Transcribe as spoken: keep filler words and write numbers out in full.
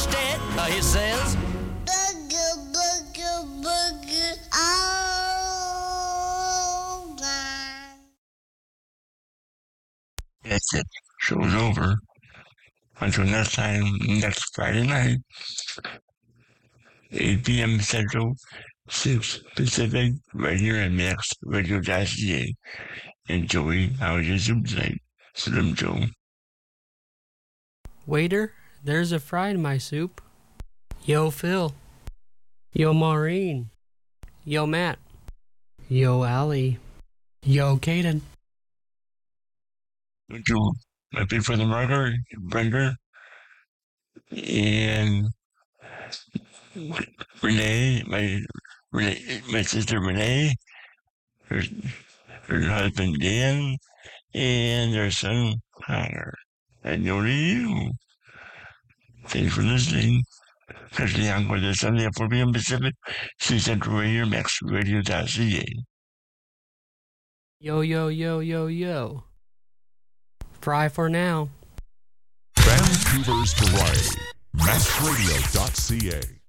instead, uh, he says, Booger, booger, booger, all night. That's it. Show's over. Until next time, next Friday night, eight p.m. Central, six Pacific, right here at Max Radio C A. Enjoy. How was your soup tonight? Slim Joe. Waiter, there's a fry in my soup. Yo, Phil. Yo, Maureen. Yo, Matt. Yo, Allie. Yo, Caden. Don't you my big brother Margaret, Brenda, and Renee, my Renee, my sister Renee, her, her husband Dan, and their son Connor. And no to you. Thanks for listening. Especially on with the Sunday at four p.m. Pacific, six Central Radio, Max Radio C A. Yo, yo, yo, yo, yo. Fry for now. Vancouver's variety. Max Radio C A.